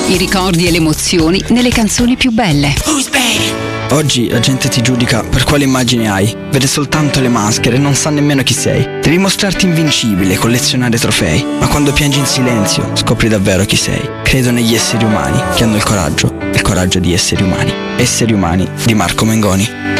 I ricordi e le emozioni nelle canzoni più belle. Oggi la gente ti giudica per quale immagine hai, vede soltanto le maschere e non sa nemmeno chi sei. Devi mostrarti invincibile, collezionare trofei, ma quando piangi in silenzio scopri davvero chi sei. Credo negli esseri umani che hanno il coraggio di esseri umani. Esseri umani di Marco Mengoni.